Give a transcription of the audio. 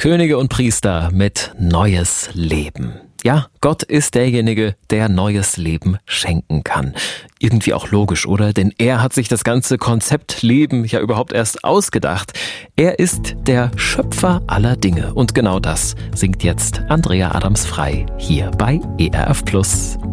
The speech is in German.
Könige und Priester mit neues Leben. Ja, Gott ist derjenige, der neues Leben schenken kann. Irgendwie auch logisch, oder? Denn er hat sich das ganze Konzept Leben ja überhaupt erst ausgedacht. Er ist der Schöpfer aller Dinge. Und genau das singt jetzt Andrea Adams-Frei hier bei ERF Plus.